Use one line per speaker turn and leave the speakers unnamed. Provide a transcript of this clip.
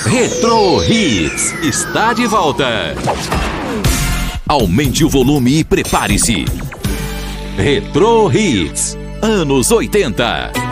Retro Hits está de volta. Aumente o volume e prepare-se. Retro Hits, anos 80.